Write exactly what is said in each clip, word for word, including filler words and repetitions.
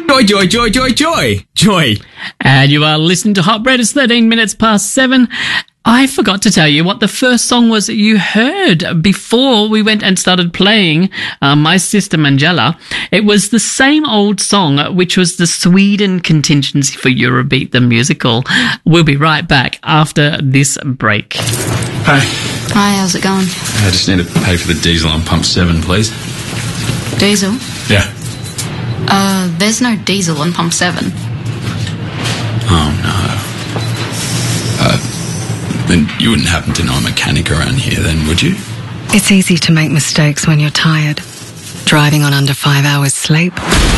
Joy, joy, joy, joy, joy, joy. And you are listening to Hot Bread. It's thirteen minutes past seven. I forgot to tell you what the first song was that you heard before we went and started playing uh, My Sister Manjala. It was the same old song, which was the Sweden contingency for Eurobeat the musical. We'll be right back after this break. Hi. Hi, how's it going? I just need to pay for the diesel on pump seven, please. Diesel? Yeah. Uh, there's no diesel on pump seven. Oh, no. Uh, then you wouldn't happen to know a mechanic around here then, would you? It's easy to make mistakes when you're tired. Driving on under five hours sleep.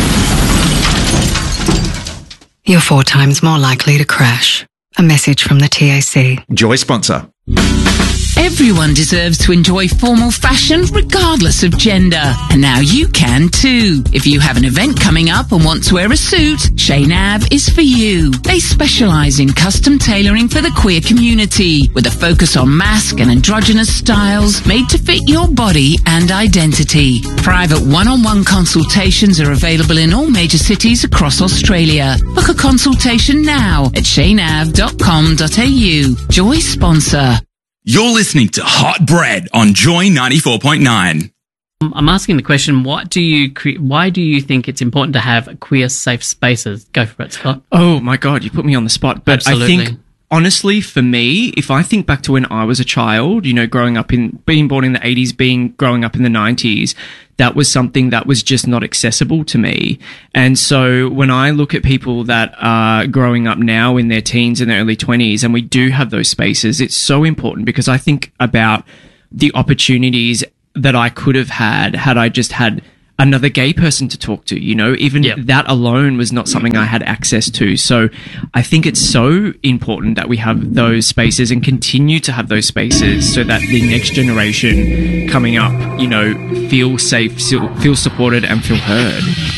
You're four times more likely to crash. A message from the T A C. Joy sponsor. Everyone deserves to enjoy formal fashion regardless of gender. And now you can too. If you have an event coming up and want to wear a suit, Chez Nav is for you. They specialise in custom tailoring for the queer community with a focus on mask and androgynous styles made to fit your body and identity. Private one-on-one consultations are available in all major cities across Australia. Book a consultation now at shay nav dot com dot a u. Joy sponsor. You're listening to Hot Bread on Joy ninety-four point nine. I'm asking the question, what do you cre- why do you think it's important to have queer safe spaces? Go for it, Scott. Oh, my God, you put me on the spot. But Absolutely. I think, honestly, for me, if I think back to when I was a child, you know, growing up in, being born in the eighties, being, growing up in the nineties, that was something that was just not accessible to me. And so when I look at people that are growing up now in their teens and their early twenties, and we do have those spaces, it's so important because I think about the opportunities that I could have had had I just had another gay person to talk to, you know, even yep. that alone was not something I had access to. So I think it's so important that we have those spaces and continue to have those spaces so that the next generation coming up, you know, feel safe, feel supported and feel heard.